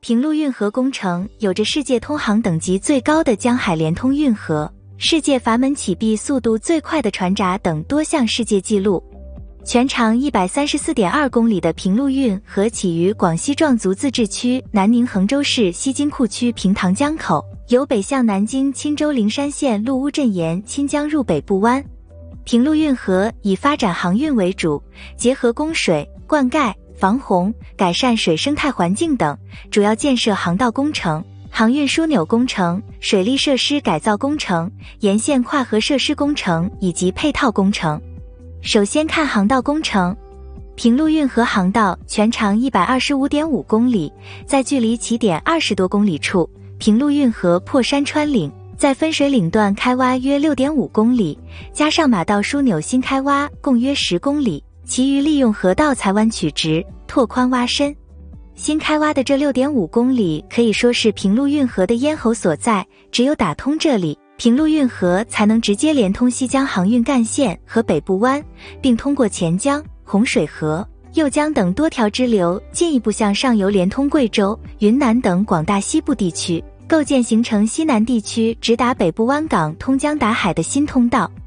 平陆运河工程有着世界通航等级最高的江海连通运河、世界阀门启闭速度最快的船闸等多项世界纪录。全长134.2公里的平陆运河起于广西壮族自治区南宁衡州市西金库区平塘江口，由北向南经钦州灵山县陆乌镇沿钦江入北部湾。平陆运河以发展航运为主，结合供水、灌溉、防洪、改善水生态环境等，主要建设航道工程、航运枢纽工程、水利设施改造工程、沿线跨河设施工程以及配套工程。首先看航道工程。平陆运河航道全长125.5公里，在距离起点20多公里处，平陆运河破山穿岭，在分水岭段开挖约 6.5 公里，加上马道枢纽新开挖共约10公里，其余利用河道裁弯曲直，拓宽挖深。新开挖的这 6.5 公里可以说是平陆运河的咽喉所在，只有打通这里，平陆运河才能直接连通西江航运干线和北部湾，并通过钱江、洪水河、右江等多条支流进一步向上游连通贵州、云南等广大西部地区，构建形成西南地区直达北部湾港通江达海的新通道。